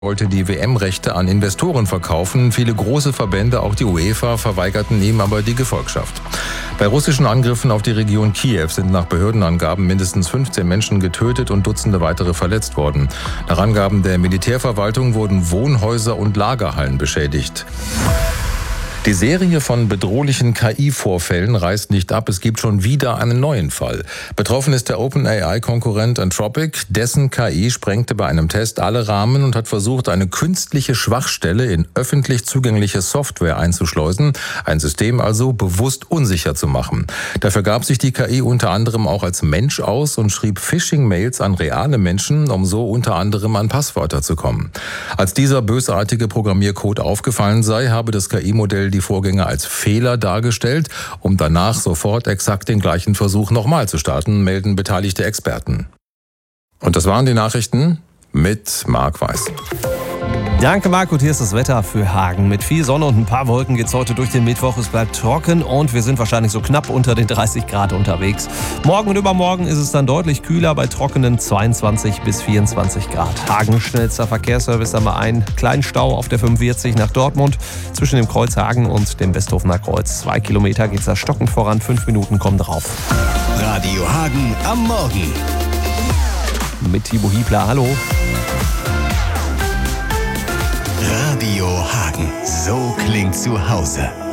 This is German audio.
wollte die WM-Rechte an Investoren verkaufen. Viele große Verbände, auch die UEFA, verweigerten ihm aber die Gefolgschaft. Bei russischen Angriffen auf die Region Kiew sind nach Behördenangaben mindestens 15 Menschen getötet und Dutzende weitere verletzt worden. Nach Angaben der Militärverwaltung wurden Wohnhäuser und Lagerhallen beschädigt. Die Serie von bedrohlichen KI-Vorfällen reißt nicht ab. Es gibt schon wieder einen neuen Fall. Betroffen ist der OpenAI-Konkurrent Anthropic. Dessen KI sprengte bei einem Test alle Rahmen und hat versucht, eine künstliche Schwachstelle in öffentlich zugängliche Software einzuschleusen. Ein System also bewusst unsicher zu machen. Dafür gab sich die KI unter anderem auch als Mensch aus und schrieb Phishing-Mails an reale Menschen, um so unter anderem an Passwörter zu kommen. Als dieser bösartige Programmiercode aufgefallen sei, habe das KI-Modell die Vorgänge als Fehler dargestellt, um danach sofort exakt den gleichen Versuch nochmal zu starten, melden beteiligte Experten. Und das waren die Nachrichten mit Marc Weiß. Danke, Marc. Und hier ist das Wetter für Hagen. Mit viel Sonne und ein paar Wolken geht's heute durch den Mittwoch. Es bleibt trocken und wir sind wahrscheinlich so knapp unter den 30 Grad unterwegs. Morgen und übermorgen ist es dann deutlich kühler bei trockenen 22 bis 24 Grad. Hagen, schnellster Verkehrsservice, haben wir einen kleinen Stau auf der 45 nach Dortmund. Zwischen dem Kreuz Hagen und dem Westhofener Kreuz. 2 Kilometer geht's da stockend voran. 5 Minuten kommen drauf. Radio Hagen am Morgen. Mit Thibaut Hiebler. Hallo. Radio Hagen. So klingt zu Hause.